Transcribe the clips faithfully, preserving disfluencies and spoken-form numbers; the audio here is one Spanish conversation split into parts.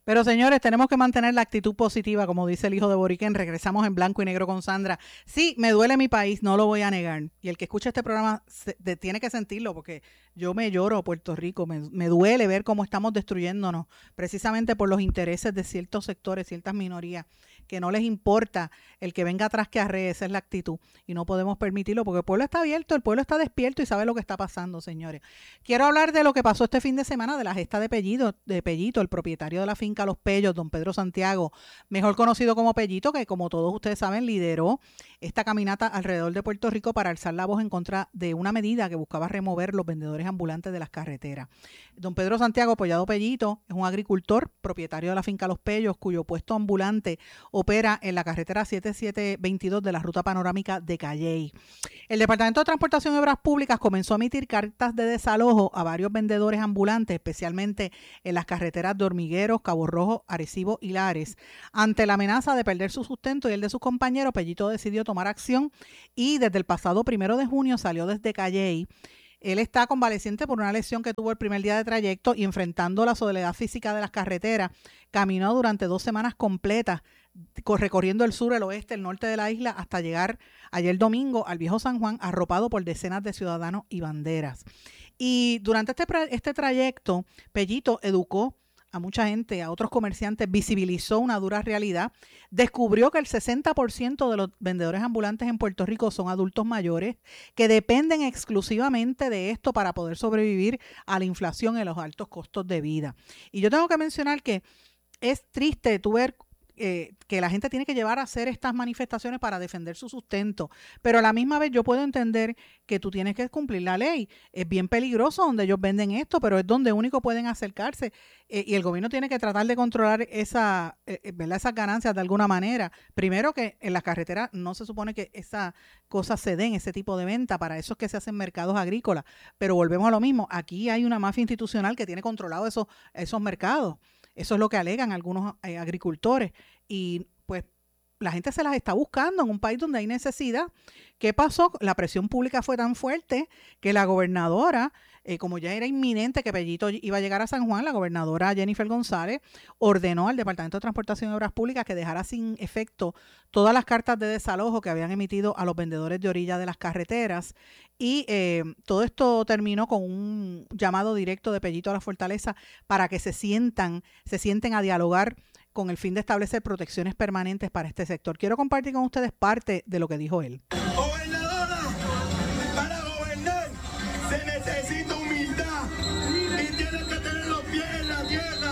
Pero señores, tenemos que mantener la actitud positiva, como dice el hijo de Boriquén. Regresamos en blanco y negro con Sandra. Sí, me duele mi país, no lo voy a negar. Y el que escucha este programa se, de, tiene que sentirlo, porque yo me lloro Puerto Rico, me, me duele ver cómo estamos destruyéndonos, precisamente por los intereses de ciertos sectores, ciertas minorías, que no les importa el que venga atrás que arree, esa es la actitud. Y no podemos permitirlo, porque el pueblo está abierto, el pueblo está despierto y sabe lo que está pasando, señores. Quiero hablar de lo que pasó este fin de semana, de la gesta de Pellito, de Pellito, el propietario de la finca Los Pellos, don Pedro Santiago, mejor conocido como Pellito, que como todos ustedes saben, lideró esta caminata alrededor de Puerto Rico para alzar la voz en contra de una medida que buscaba remover los vendedores ambulantes de las carreteras. Don Pedro Santiago, apoyado Pellito, es un agricultor, propietario de la finca Los Pellos, cuyo puesto ambulante opera en la carretera siete siete veintidós de la ruta panorámica de Calley. El Departamento de Transportación y Obras Públicas comenzó a emitir cartas de desalojo a varios vendedores ambulantes, especialmente en las carreteras de Hormigueros, Cabo Rojo, Arecibo y Lares. Ante la amenaza de perder su sustento y el de sus compañeros, Pellito decidió tomar acción y desde el pasado primero de junio salió desde Calley. Él está convaleciente por una lesión que tuvo el primer día de trayecto y enfrentando la soledad física de las carreteras, caminó durante dos semanas completas, recorriendo el sur, el oeste, el norte de la isla, hasta llegar ayer domingo al Viejo San Juan, arropado por decenas de ciudadanos y banderas. Y durante este, este trayecto, Pellito educó a mucha gente, a otros comerciantes, visibilizó una dura realidad, descubrió que el sesenta por ciento de los vendedores ambulantes en Puerto Rico son adultos mayores que dependen exclusivamente de esto para poder sobrevivir a la inflación y a los altos costos de vida. Y yo tengo que mencionar que es triste tú ver Eh, que la gente tiene que llevar a hacer estas manifestaciones para defender su sustento, pero a la misma vez yo puedo entender que tú tienes que cumplir la ley. Es bien peligroso donde ellos venden esto, pero es donde único pueden acercarse eh, y el gobierno tiene que tratar de controlar esa, eh, ¿verdad? esas ganancias de alguna manera. Primero, que en las carreteras no se supone que esas cosas se den, ese tipo de venta, para eso es que se hacen mercados agrícolas, pero volvemos a lo mismo, aquí hay una mafia institucional que tiene controlado esos, esos mercados. Eso es lo que alegan algunos eh, agricultores y pues la gente se las está buscando en un país donde hay necesidad. ¿Qué pasó? La presión pública fue tan fuerte que la gobernadora, eh, como ya era inminente que Pellito iba a llegar a San Juan, la gobernadora Jennifer González ordenó al Departamento de Transportación y Obras Públicas que dejara sin efecto todas las cartas de desalojo que habían emitido a los vendedores de orilla de las carreteras. Y eh, todo esto terminó con un llamado directo de Pellito a la Fortaleza para que se sientan, se sienten a dialogar con el fin de establecer protecciones permanentes para este sector. Quiero compartir con ustedes parte de lo que dijo él. Gobernadora, para gobernar se necesita humildad y tienes que tener los pies en la tierra.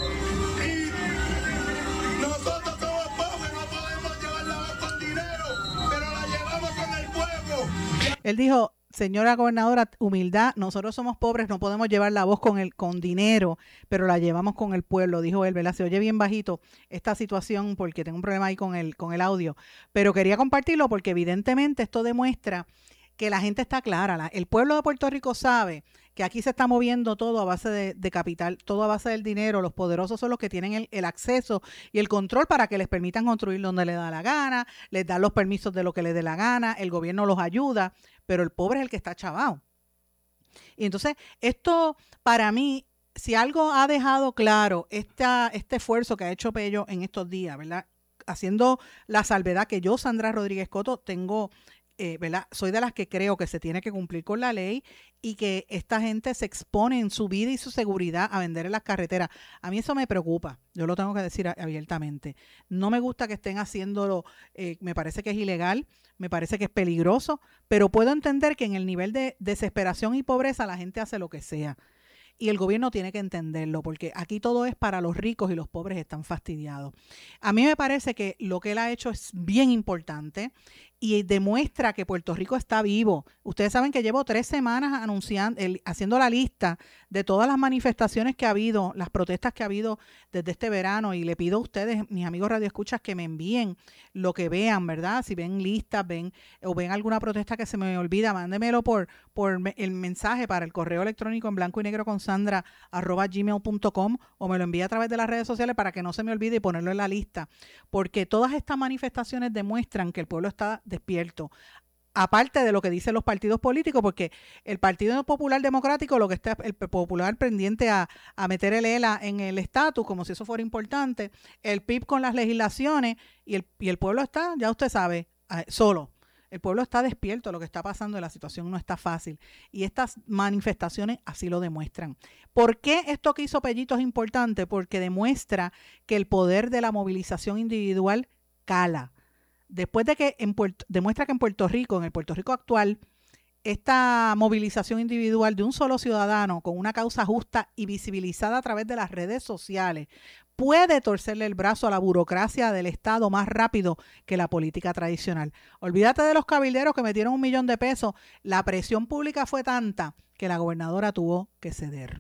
Y nosotros somos pobres, no podemos llevar la voz con dinero, pero la llevamos con el pueblo. Él dijo: señora gobernadora, humildad, nosotros somos pobres, no podemos llevar la voz con el con dinero, pero la llevamos con el pueblo, dijo él, ¿verdad? Se oye bien bajito esta situación porque tengo un problema ahí con el, con el audio, pero quería compartirlo porque evidentemente esto demuestra que la gente está clara, la, el pueblo de Puerto Rico sabe que aquí se está moviendo todo a base de, de capital, todo a base del dinero, los poderosos son los que tienen el, el acceso y el control para que les permitan construir donde les da la gana, les dan los permisos de lo que les dé la gana, el gobierno los ayuda, pero el pobre es el que está chavado. Y entonces, esto para mí, si algo ha dejado claro esta, este esfuerzo que ha hecho Pello en estos días, ¿verdad? Haciendo la salvedad que yo, Sandra Rodríguez Coto, tengo... Eh, ¿verdad? Soy de las que creo que se tiene que cumplir con la ley y que esta gente se expone en su vida y su seguridad a vender en las carreteras. A mí eso me preocupa, yo lo tengo que decir abiertamente. No me gusta que estén haciéndolo, eh, me parece que es ilegal, me parece que es peligroso, pero puedo entender que en el nivel de desesperación y pobreza la gente hace lo que sea. Y el gobierno tiene que entenderlo, porque aquí todo es para los ricos y los pobres están fastidiados. A mí me parece que lo que él ha hecho es bien importante y demuestra que Puerto Rico está vivo. Ustedes saben que llevo tres semanas anunciando, el, haciendo la lista de todas las manifestaciones que ha habido, las protestas que ha habido desde este verano, y le pido a ustedes, mis amigos radioescuchas, que me envíen lo que vean, ¿verdad? Si ven listas, ven o ven alguna protesta que se me olvida, mándemelo por, por el mensaje para el correo electrónico en blanco y negro con sandra arroba gmail punto com o me lo envía a través de las redes sociales para que no se me olvide y ponerlo en la lista, porque todas estas manifestaciones demuestran que el pueblo está despierto. aparte de lo que dicen los partidos políticos, porque el Partido Popular Democrático, lo que está el Popular pendiente a, a meter el E L A en el estatus, como si eso fuera importante, el P I B con las legislaciones, y el, y el pueblo está, ya usted sabe, solo. El pueblo está despierto, lo que está pasando, la situación no está fácil. Y estas manifestaciones así lo demuestran. ¿Por qué esto que hizo Pellito es importante? Porque demuestra que el poder de la movilización individual cala. Después de que en Puerto, demuestra que en Puerto Rico, en el Puerto Rico actual, esta movilización individual de un solo ciudadano con una causa justa y visibilizada a través de las redes sociales puede torcerle el brazo a la burocracia del Estado más rápido que la política tradicional. Olvídate de los cabilderos que metieron un millón de pesos. La presión pública fue tanta que la gobernadora tuvo que ceder.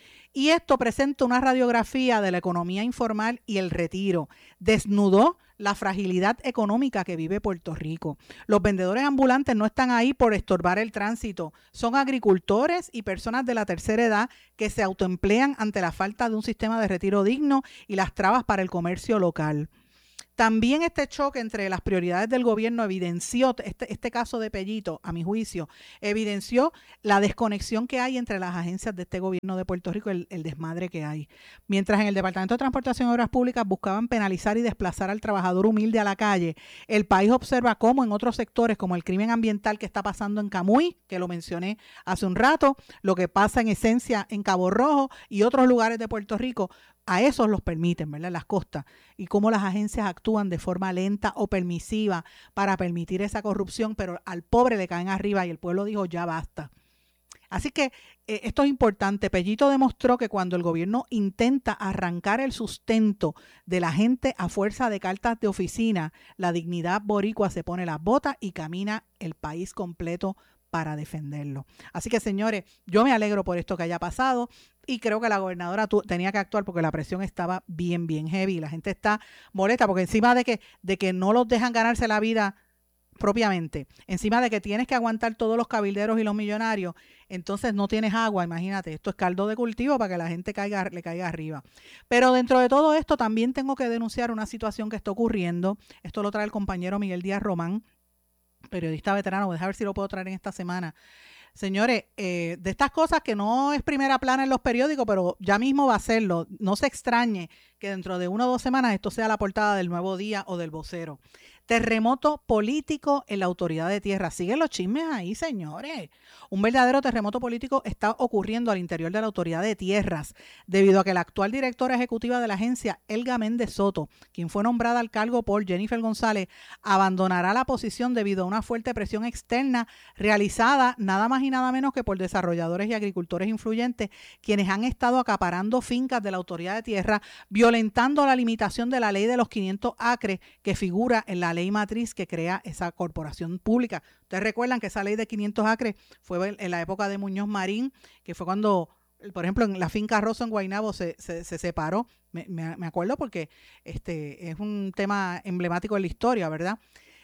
Y esto presenta una radiografía de la economía informal y el retiro. Desnudó la fragilidad económica que vive Puerto Rico. Los vendedores ambulantes no están ahí por estorbar el tránsito. Son agricultores y personas de la tercera edad que se autoemplean ante la falta de un sistema de retiro digno y las trabas para el comercio local. También este choque entre las prioridades del gobierno evidenció, este, este caso de Pellito, a mi juicio, evidenció la desconexión que hay entre las agencias de este gobierno de Puerto Rico, el, el desmadre que hay. Mientras en el Departamento de Transportación y Obras Públicas buscaban penalizar y desplazar al trabajador humilde a la calle, el país observa cómo en otros sectores, como el crimen ambiental que está pasando en Camuy, que lo mencioné hace un rato, lo que pasa en esencia en Cabo Rojo y otros lugares de Puerto Rico, a esos los permiten, ¿verdad? Las costas, y cómo las agencias actúan de forma lenta o permisiva para permitir esa corrupción, pero al pobre le caen arriba y el pueblo dijo ya basta. Así que eh, esto es importante. Pellito demostró que cuando el gobierno intenta arrancar el sustento de la gente a fuerza de cartas de oficina, la dignidad boricua se pone las botas y camina el país completo para defenderlo. Así que, señores, yo me alegro por esto que haya pasado y creo que la gobernadora tu, tenía que actuar porque la presión estaba bien, bien heavy. La gente está molesta porque encima de que, de que no los dejan ganarse la vida propiamente, encima de que tienes que aguantar todos los cabilderos y los millonarios, entonces no tienes agua, imagínate, esto es caldo de cultivo para que la gente caiga, le caiga arriba. Pero dentro de todo esto también tengo que denunciar una situación que está ocurriendo. Esto lo trae el compañero Miguel Díaz Román, periodista veterano. Voy a ver si lo puedo traer en esta semana. Señores, eh, de estas cosas que no es primera plana en los periódicos, pero ya mismo va a serlo. No se extrañe que dentro de una o dos semanas esto sea la portada del Nuevo Día o del Vocero. Terremoto político en la Autoridad de Tierra. Siguen los chismes ahí, señores. Un verdadero terremoto político está ocurriendo al interior de la Autoridad de Tierras, debido a que la actual directora ejecutiva de la agencia, Elga Méndez Soto, quien fue nombrada al cargo por Jennifer González, abandonará la posición debido a una fuerte presión externa realizada nada más y nada menos que por desarrolladores y agricultores influyentes, quienes han estado acaparando fincas de la Autoridad de Tierra, violentando la limitación de la ley de los quinientos acres que figura en la ley matriz que crea esa corporación pública. Ustedes recuerdan que esa ley de quinientos acres fue en la época de Muñoz Marín, que fue cuando, por ejemplo, en la finca Rosso en Guaynabo se, se, se separó. Me, me, me acuerdo porque este es un tema emblemático de la historia, ¿verdad?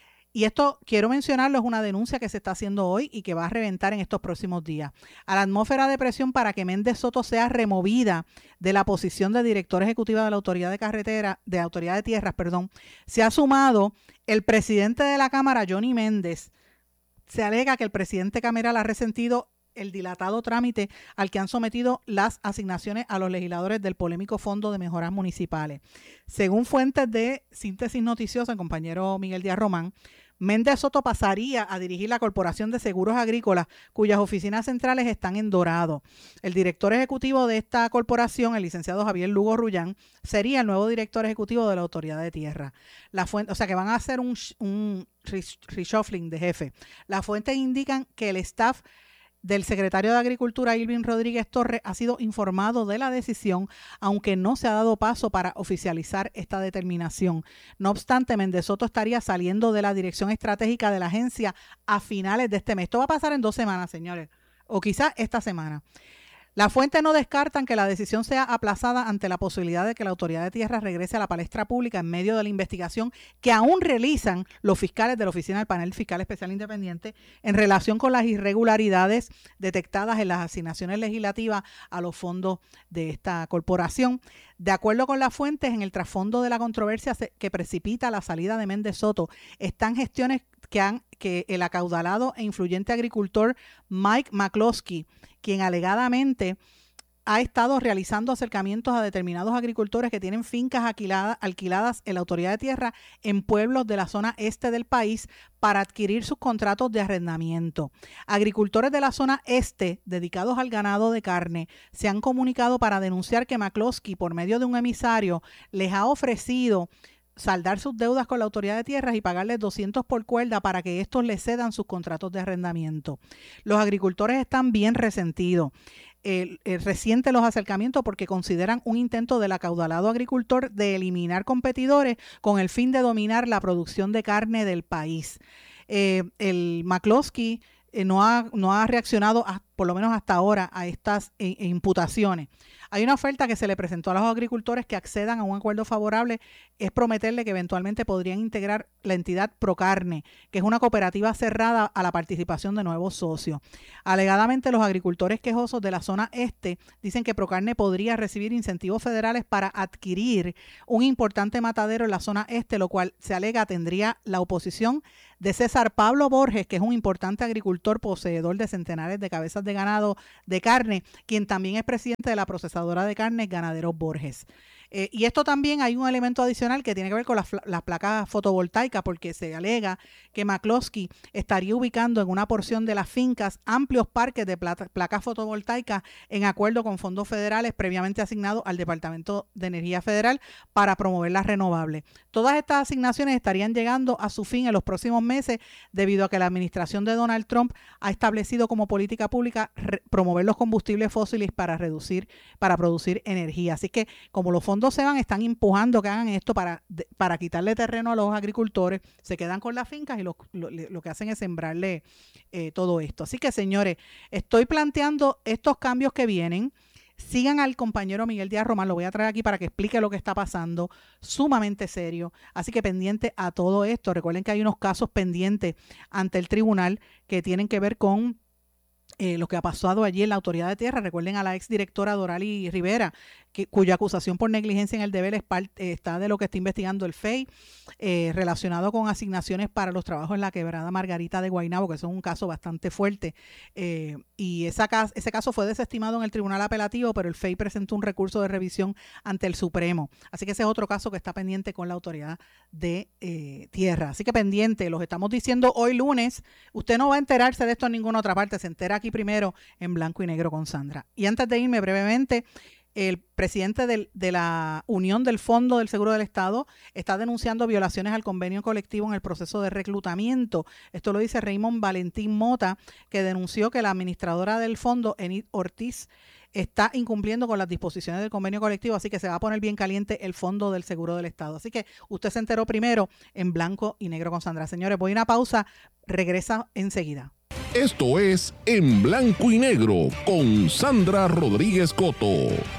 Y esto, quiero mencionarlo, es una denuncia que se está haciendo hoy y que va a reventar en estos próximos días. A la atmósfera de presión para que Méndez Soto sea removida de la posición de directora ejecutiva de la Autoridad de Carretera, de Autoridad de Tierras, perdón, se ha sumado el presidente de la Cámara, Johnny Méndez. Se alega que el presidente Cameral ha resentido el dilatado trámite al que han sometido las asignaciones a los legisladores del polémico Fondo de Mejoras Municipales. Según fuentes de Síntesis Noticiosa, el compañero Miguel Díaz Román, Méndez Soto pasaría a dirigir la Corporación de Seguros Agrícolas, cuyas oficinas centrales están en Dorado. El director ejecutivo de esta corporación, el licenciado Javier Lugo Rullán, sería el nuevo director ejecutivo de la Autoridad de Tierra. La fuente, o sea que van a hacer un, un reshuffling de jefe. Las fuentes indican que el staff del secretario de Agricultura, Irving Rodríguez Torres, ha sido informado de la decisión, aunque no se ha dado paso para oficializar esta determinación. No obstante, Méndez Soto estaría saliendo de la dirección estratégica de la agencia a finales de este mes. Esto va a pasar en dos semanas, señores, o quizás esta semana. Las fuentes no descartan que la decisión sea aplazada ante la posibilidad de que la Autoridad de Tierras regrese a la palestra pública en medio de la investigación que aún realizan los fiscales de la Oficina del Panel Fiscal Especial Independiente en relación con las irregularidades detectadas en las asignaciones legislativas a los fondos de esta corporación. De acuerdo con las fuentes, en el trasfondo de la controversia que precipita la salida de Méndez Soto están gestiones que han que el acaudalado e influyente agricultor Mike McCloskey, quien alegadamente ha estado realizando acercamientos a determinados agricultores que tienen fincas alquiladas, alquiladas en la Autoridad de Tierra en pueblos de la zona este del país para adquirir sus contratos de arrendamiento. Agricultores de la zona este dedicados al ganado de carne se han comunicado para denunciar que McCloskey, por medio de un emisario, les ha ofrecido saldar sus deudas con la Autoridad de Tierras y pagarles doscientos por cuerda para que estos les cedan sus contratos de arrendamiento. Los agricultores están bien resentidos. El, el reciente los acercamientos porque consideran un intento del acaudalado agricultor de eliminar competidores con el fin de dominar la producción de carne del país. Eh, el McCloskey eh, no, ha, no ha reaccionado, a, por lo menos hasta ahora, a estas eh, imputaciones. Hay una oferta que se le presentó a los agricultores que accedan a un acuerdo favorable, es prometerle que eventualmente podrían integrar la entidad Procarne, que es una cooperativa cerrada a la participación de nuevos socios. Alegadamente, los agricultores quejosos de la zona este dicen que Procarne podría recibir incentivos federales para adquirir un importante matadero en la zona este, lo cual se alega tendría la oposición de César Pablo Borges, que es un importante agricultor poseedor de centenares de cabezas de ganado de carne, quien también es presidente de la procesadora de carne Ganaderos Borges. Eh, y esto también hay un elemento adicional que tiene que ver con las, las placas fotovoltaicas, porque se alega que McCloskey estaría ubicando en una porción de las fincas amplios parques de plata, placas fotovoltaicas en acuerdo con fondos federales previamente asignados al Departamento de Energía Federal para promover las renovables. Todas estas asignaciones estarían llegando a su fin en los próximos meses debido a que la administración de Donald Trump ha establecido como política pública re- promover los combustibles fósiles para reducir, para producir energía. Así que como los fondos se van, están empujando que hagan esto para, de, para quitarle terreno a los agricultores, se quedan con las fincas y lo, lo, lo que hacen es sembrarle eh, todo esto. Así que, señores, estoy planteando estos cambios que vienen. Sigan al compañero Miguel Díaz Román, lo voy a traer aquí para que explique lo que está pasando, sumamente serio, así que pendiente a todo esto. Recuerden que hay unos casos pendientes ante el tribunal que tienen que ver con Eh, lo que ha pasado allí en la Autoridad de Tierra. Recuerden a la exdirectora Dorali Rivera, que, cuya acusación por negligencia en el deber es parte, eh, está de lo que está investigando el F E I, eh, relacionado con asignaciones para los trabajos en la quebrada Margarita de Guaynabo, que eso es un caso bastante fuerte. Eh, y esa, ese caso fue desestimado en el Tribunal Apelativo, pero el F E I presentó un recurso de revisión ante el Supremo. Así que ese es otro caso que está pendiente con la Autoridad de eh, Tierra. Así que pendiente, los estamos diciendo hoy lunes. Usted no va a enterarse de esto en ninguna otra parte, se entera aquí primero en Blanco y Negro con Sandra. Y antes de irme brevemente, el presidente del, de la Unión del Fondo del Seguro del Estado está denunciando violaciones al convenio colectivo en el proceso de reclutamiento. Esto lo dice Raymond Valentín Mota, que denunció que la administradora del fondo, Enid Ortiz, está incumpliendo con las disposiciones del convenio colectivo, así que se va a poner bien caliente el Fondo del Seguro del Estado. Así que usted se enteró primero en Blanco y Negro con Sandra. Señores, voy a una pausa, regresa enseguida. Esto es En Blanco y Negro con Sandra Rodríguez Coto.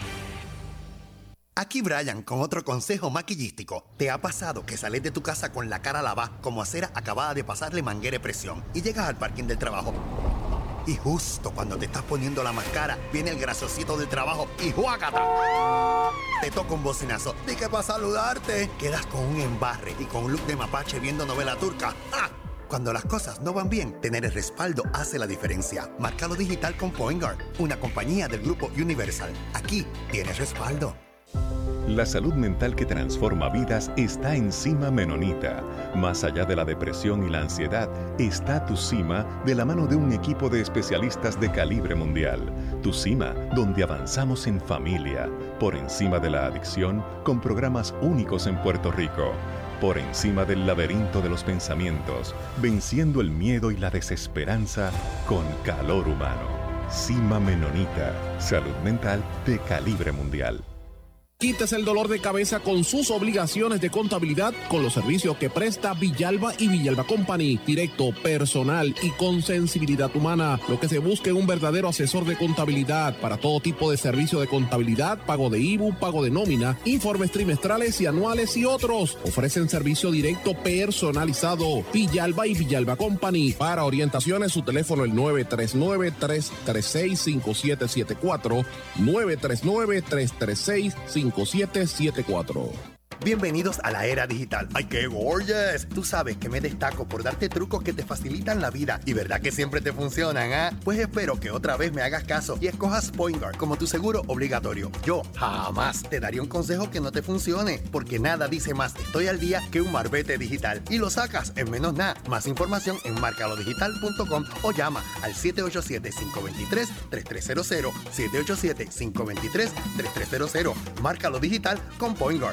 Aquí Brian con otro consejo maquillístico. ¿Te ha pasado que sales de tu casa con la cara lavada como acera acabada de pasarle manguera de presión y llegas al parking del trabajo? Y justo cuando te estás poniendo la máscara, viene el grasosito del trabajo y ¡juácata! Te toca un bocinazo. ¿De qué para saludarte? Quedas con un embarre y con un look de mapache viendo novela turca. ¡Ah! Cuando las cosas no van bien, tener el respaldo hace la diferencia. Márcalo digital con Point Guard, una compañía del grupo Universal. Aquí tienes respaldo. La salud mental que transforma vidas está en Cima Menonita. Más allá de la depresión y la ansiedad, está Tu Cima de la mano de un equipo de especialistas de calibre mundial. Tu Cima, donde avanzamos en familia, por encima de la adicción, con programas únicos en Puerto Rico. Por encima del laberinto de los pensamientos, venciendo el miedo y la desesperanza con calor humano. Cima Menonita, salud mental de calibre mundial. Quítese el dolor de cabeza con sus obligaciones de contabilidad con los servicios que presta Villalba y Villalba Company. Directo, personal y con sensibilidad humana. Lo que se busca en un verdadero asesor de contabilidad para todo tipo de servicio de contabilidad, pago de I B U, pago de nómina, informes trimestrales y anuales y otros. Ofrecen servicio directo personalizado. Villalba y Villalba Company. Para orientaciones, su teléfono el nueve tres nueve, tres tres seis, cinco siete siete cuatro, nueve tres nueve, tres tres seis, cinco cinco siete siete cuatro. Bienvenidos a la era digital. ¡Ay, qué gorgeous! Tú sabes que me destaco por darte trucos que te facilitan la vida. ¿Y verdad que siempre te funcionan, ah? ¿eh? Pues espero que otra vez me hagas caso y escojas PointGuard como tu seguro obligatorio. Yo jamás te daría un consejo que no te funcione, porque nada dice más estoy al día que un marbete digital. Y lo sacas en menos nada. Más información en marcalo digital punto com o llama al siete ocho siete, cinco dos tres, tres tres cero cero, siete ocho siete, cinco dos tres, tres tres cero cero. Márcalo digital con PointGuard.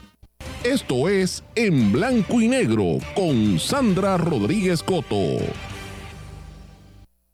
Esto es En Blanco y Negro con Sandra Rodríguez Coto.